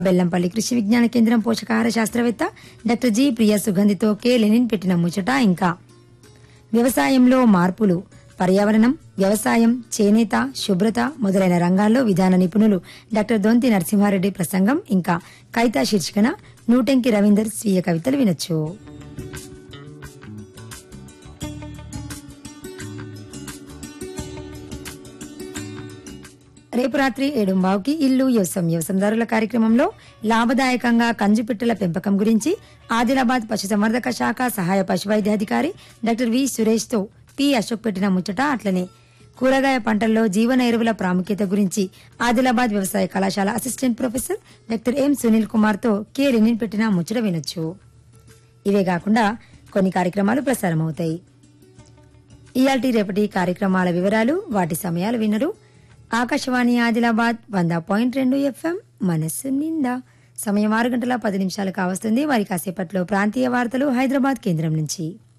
బెల్లంపల్లి కృషి విజ్ఞాన కేంద్రం పోషకాహార శాస్త్రవేత్త డాక్టర్ జి ప్రియ సుగంధితో కె లెనిన్ పెట్టిన ముచ్చట. ఇంకా వ్యవసాయంలో మార్పులు, పర్యావరణం, వ్యవసాయం, చేనేత, శుభ్రత మొదలైన రంగాల్లో విధాన నిపుణులు డాక్టర్ దొంతి నరసింహారెడ్డి ప్రసంగం. ఇంకా కవితా శీర్షికన నూటెంకి రవీందర్ స్వీయ కవితలు వినొచ్చు. రేపు రాత్రి 7:15కి ఇల్లు వ్యవసాయదారుల కార్యక్రమంలో లాభదాయకంగా కంజుపిట్టల పెంపకం గురించి ఆదిలాబాద్ పశుసంవర్ధక శాఖ సహాయ పశువైద్యాధికారి డాక్టర్ వి సురేష్ తో పి అశోక్ పెట్టిన ముచ్చట. అట్లనే కూరగాయ పంటల్లో జీవన ఎరువుల ప్రాముఖ్యత గురించి ఆదిలాబాద్ వ్యవసాయ కళాశాల assistant professor doctor M Sunil Kumar తో కె లెనిన్ పెట్టిన ముచ్చట వినొచ్చు. ఇవే కాకుండా కొన్ని కార్యక్రమాలు ప్రసారమవుతాయి. ఇయాల్టి రేపటి కార్యక్రమాల వివరాలు, వాటి సమయాలు వినరు. ఆకాశవాణి ఆదిలాబాద్ 100.2 FM మనస్సు నిండా. సమయం 6 గంటల 10 నిమిషాలు కావస్తుంది. వారి కాసేపట్లో ప్రాంతీయ వార్తలు హైదరాబాద్ కేంద్రం నుంచి.